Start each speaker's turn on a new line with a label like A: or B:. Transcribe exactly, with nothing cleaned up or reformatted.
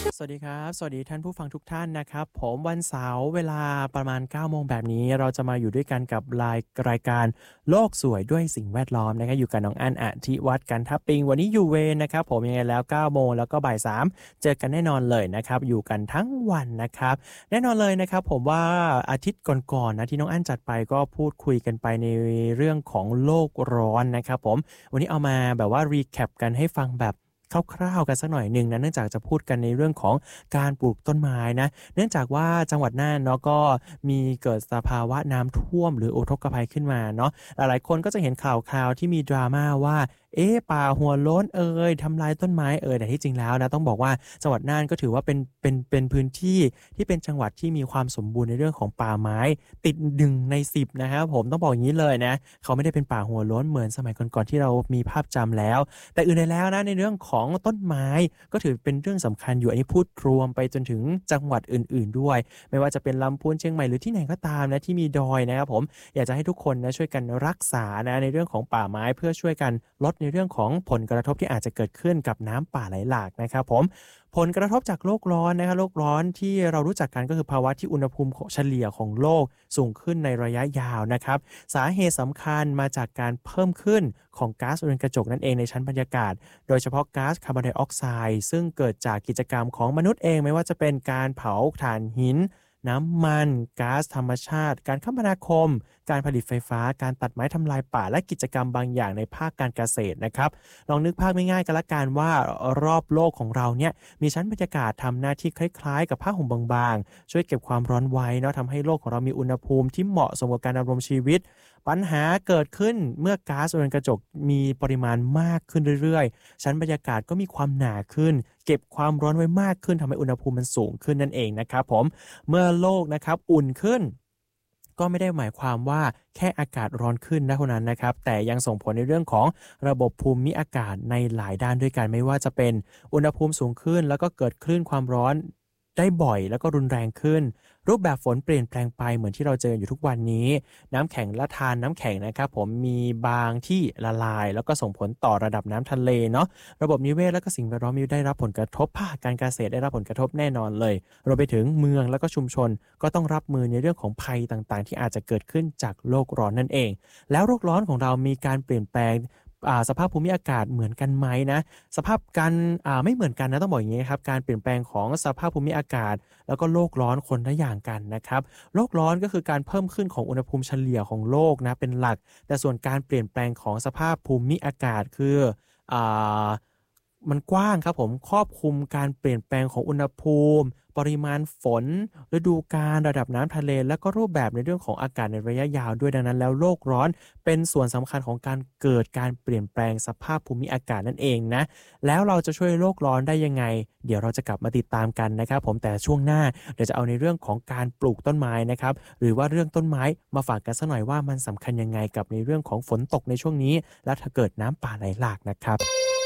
A: สวัสดีครับสวัสดีท่านผู้ฟังทุกท่านนะครับผมวันเสาร์เวลาประมาณเก้าโมงแบบนี้เราจะมาอยู่ด้วยกันกับรายรายการโลกสวยด้วยสิ่งแวดล้อมนะครับอยู่กับน้องอั้นอธิวัฒน์กันทับปิงวันนี้อยู่เวรนะครับผมยังไงแล้วเก้าโมงแล้วก็บ่ายสามเจอกันแน่นอนเลยนะครับอยู่กันทั้งวันนะครับแน่นอนเลยนะครับผมว่าอาทิตย์ก่อนๆนะที่น้องอั้นจัดไปก็พูดคุยกันไปในเรื่องของโลกร้อนนะครับผมวันนี้เอามาแบบว่ารีแคปกันให้ฟังแบบคร่าวๆกันสักหน่อยหนึ่งนะเนื่องจากจะพูดกันในเรื่องของการปลูกต้นไม้นะเนื่องจากว่าจังหวัดน่านเนาะก็มีเกิดสภาวะน้ำท่วมหรืออุทกภัยขึ้นมาเนาะหลายๆคนก็จะเห็นข่าวคราวที่มีดราม่าว่าเอ๊ะป่าหัวโล้นเอยทำลายต้นไม้เอยแต่ที่จริงแล้วนะต้องบอกว่าจังหวัดน่านก็ถือว่าเป็นเป็นเป็นพื้นที่ที่เป็นจังหวัดที่มีความสมบูรณ์ในเรื่องของป่าไม้ติดหนึ่งในสิบนะครับผมต้องบอกอย่างนี้เลยนะเขาไม่ได้เป็นป่าหัวโล้นเหมือนสมัยก่อนๆที่เรามีภาพจำแล้วแต่อื่นใดแล้วนะในเรื่องของต้นไม้ก็ถือเป็นเรื่องสำคัญอยู่อันนี้พูดรวมไปจนถึงจังหวัดอื่นๆด้วยไม่ว่าจะเป็นลำพูนเชียงใหม่หรือที่ไหนก็ตามนะที่มีดอยนะครับผมอยากจะให้ทุกคนนะช่วยกันรักษานะในเรื่องของป่าไม้เพื่อช่วยกันลดในเรื่องของผลกระทบที่อาจจะเกิดขึ้นกับน้ำป่าไหลหลากนะครับผมผลกระทบจากโลกร้อนนะครับโลกร้อนที่เรารู้จักกันก็คือภาวะที่อุณหภูมิเฉลี่ยของโลกสูงขึ้นในระยะยาวนะครับสาเหตุสำคัญมาจากการเพิ่มขึ้นของก๊าซเรือนกระจกนั่นเองในชั้นบรรยากาศโดยเฉพาะก๊าซคาร์บอนไดออกไซด์ซึ่งเกิดจากกิจกรรมของมนุษย์เองไม่ว่าจะเป็นการเผาถ่านหินน้ำมันก๊าซธรรมชาติการคมนาคมการผลิตไฟฟ้าการตัดไม้ทำลายป่าและกิจกรรมบางอย่างในภาคการเกษตรนะครับลองนึกภาพง่ายๆกันละกันว่ารอบโลกของเราเนี่ยมีชั้นบรรยากาศทำหน้าที่คล้ายๆกับผ้าห่มบางๆช่วยเก็บความร้อนไว้เนาะทำให้โลกของเรามีอุณหภูมิที่เหมาะสมกับการดำรงชีวิตปัญหาเกิดขึ้นเมื่อก๊าซเรือนกระจกมีปริมาณมากขึ้นเรื่อยๆชั้นบรรยากาศก็มีความหนาขึ้นเก็บความร้อนไว้มากขึ้นทำให้อุณหภูมิมันสูงขึ้นนั่นเองนะครับผมเมื่อโลกนะครับอุ่นขึ้นก็ไม่ได้หมายความว่าแค่อากาศร้อนขึ้นนะเท่านั้นนะครับแต่ยังส่งผลในเรื่องของระบบภูมิอากาศในหลายด้านด้วยกันไม่ว่าจะเป็นอุณหภูมิสูงขึ้นแล้วก็เกิดคลื่นความร้อนได้บ่อยแล้วก็รุนแรงขึ้นรูปแบบฝนเปลี่ยนแปลงไปเหมือนที่เราเจออยู่ทุกวันนี้น้ำแข็งและทานน้ำแข็งนะครับผมมีบางที่ละลายแล้วก็ส่งผลต่อระดับน้ำทะเลเนาะระบบนิเวศและก็สิ่งแวดล้อมได้รับผลกระทบภาคการเกษตรได้รับผลกระทบแน่นอนเลยรวมไปถึงเมืองแล้วก็ชุมชนก็ต้องรับมือในเรื่องของภัยต่างๆที่อาจจะเกิดขึ้นจากโลกร้อนนั่นเองแล้วโลกร้อนของเรามีการเปลี่ยนแปลงสภาพภูมิอากาศเหมือนกันไหมนะสภาพการไม่เหมือนกันนะต้องบอกอย่างนี้ครับการเปลี่ยนแปลงของสภาพภูมิอากาศแล้วก็โลกร้อนคนละอย่างกันนะครับโลกร้อนก็คือการเพิ่มขึ้นของอุณหภูมิเฉลี่ยของโลกนะเป็นหลักแต่ส่วนการเปลี่ยนแปลงของสภาพภูมิอากาศคืออ่ามันกว้างครับผมครอบคลุมการเปลี่ยนแปลงของอุณหภูมิปริมาณฝนฤดูกาลระดับน้ำทะเลและก็รูปแบบในเรื่องของอากาศในระยะยาวด้วยดังนั้นแล้วโลกร้อนเป็นส่วนสำคัญของการเกิดการเปลี่ยนแปลงสภาพภูมิอากาศนั่นเองนะแล้วเราจะช่วยโลกร้อนได้ยังไงเดี๋ยวเราจะกลับมาติดตามกันนะครับผมแต่ช่วงหน้าเดี๋ยวจะเอาในเรื่องของการปลูกต้นไม้นะครับหรือว่าเรื่องต้นไม้มาฝากกันสักหน่อยว่ามันสำคัญยังไงกับในเรื่องของฝนตกในช่วงนี้และถ้าเกิดน้ำป่าไหลหลากนะครับ